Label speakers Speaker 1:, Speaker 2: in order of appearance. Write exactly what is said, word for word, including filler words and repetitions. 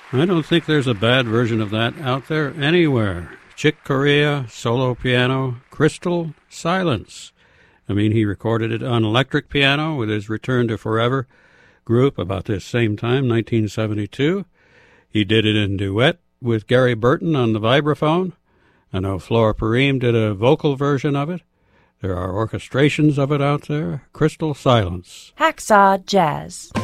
Speaker 1: I don't think there's a bad version of that out there anywhere. Chick Corea, solo piano, Crystal Silence. I mean, he recorded it on electric piano with his Return to Forever group about this same time, nineteen seventy-two. He did it in duet with Gary Burton on the vibraphone. I know Flora Purim did a vocal version of it. There are orchestrations of it out there. Crystal Silence.
Speaker 2: Hacksaw Jazz.